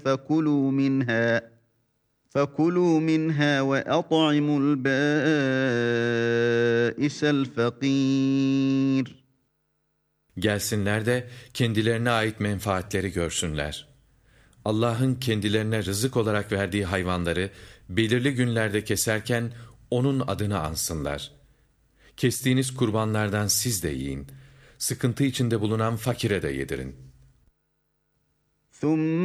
فَكُلُوا مِنْهَا وَأَطْعِمُوا الْبَائِسَ الْفَقِيرَ. Gelsinler de kendilerine ait menfaatleri görsünler. Allah'ın kendilerine rızık olarak verdiği hayvanları belirli günlerde keserken onun adını ansınlar. Kestiğiniz kurbanlardan siz de yiyin. Sıkıntı içinde bulunan fakire de yedirin.